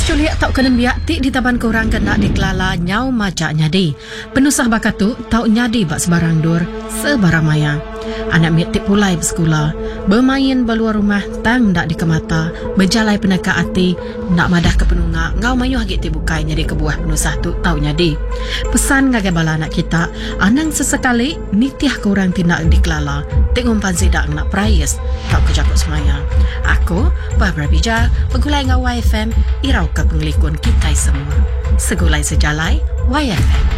Culiak tau kena biak ti di taban korang kena dikelala nyau macak nyadi. Penusah bakatu tau nyadi bak sebarang dur, sebarang maya. Anak miak ti pulai bersekolah, bermain beluar rumah tang dak dikemata, berjalai peneka hati, nak madah ke penunga, ngau mayuh hagit ti bukai nyadi kebuah penusah tu tau nyadi. Pesan ngagai bala anak kita, anang sesekali nitiah korang tindak dikelala, tengok pansi dak nak prayas, tau kejakut semaya. Aku, Barbara Bija, pegulai ngau YFM, irau ke penglikun kita semua. Segulai sejalai, YFM.